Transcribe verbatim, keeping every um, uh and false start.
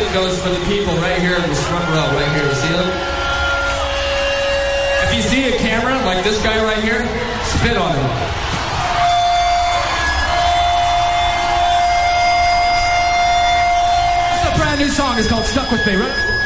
music goes for the people right here in the front row, right here. You see them? If you see a camera, like this guy right here, spit on him. This is a brand new song. It's called Stuck With Me. Right?